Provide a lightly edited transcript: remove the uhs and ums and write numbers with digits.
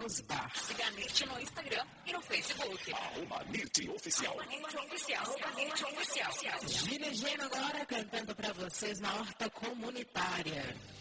News Bar. Siga a NIT no Instagram e no Facebook. @NIT Oficial. Gina Geno agora cantando pra vocês na horta comunitária.